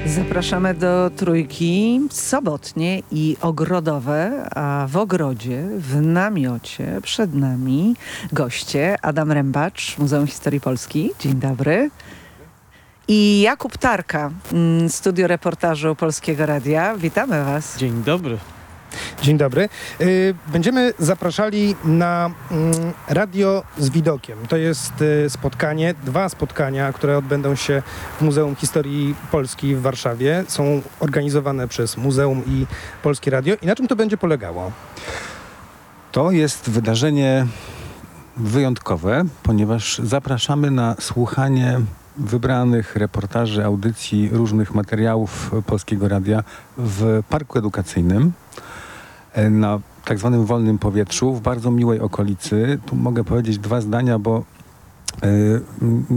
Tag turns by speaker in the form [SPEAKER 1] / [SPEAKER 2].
[SPEAKER 1] Zapraszamy do Trójki sobotnie i ogrodowe, a w ogrodzie, w namiocie przed nami goście Adam Rębacz, Muzeum Historii Polski. Dzień dobry. I Jakub Tarka, studio reportażu Polskiego Radia. Witamy Was.
[SPEAKER 2] Dzień dobry.
[SPEAKER 3] Dzień dobry. Będziemy zapraszali na radio z widokiem. To jest spotkanie, 2 spotkania, które odbędą się w Muzeum Historii Polski w Warszawie. Są organizowane przez Muzeum i Polskie Radio. I na czym to będzie polegało?
[SPEAKER 4] To jest wydarzenie wyjątkowe, ponieważ zapraszamy na słuchanie wybranych reportaży, audycji, różnych materiałów Polskiego Radia w parku edukacyjnym na tak zwanym wolnym powietrzu, w bardzo miłej okolicy. Tu mogę powiedzieć 2 zdania, bo